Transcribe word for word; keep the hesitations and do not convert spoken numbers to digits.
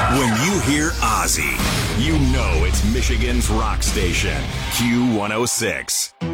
When you hear Ozzy, you know it's Michigan's rock station, Q one oh six.